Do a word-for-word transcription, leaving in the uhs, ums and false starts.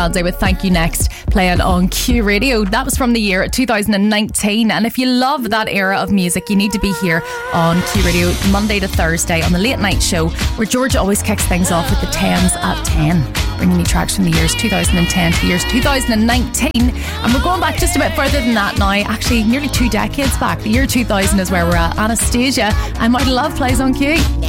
Day with Thank You Next, playing on Q Radio. That was from the year two thousand nineteen, and if you love that era of music, you need to be here on Q Radio Monday to Thursday on the late night show, where George always kicks things off with the tens at ten, bringing you tracks from the years two thousand ten to the years two thousand nineteen. And we're going back just a bit further than that now, actually nearly two decades back. The year two thousand is where we're at. Anastasia, I Might Love plays on Q.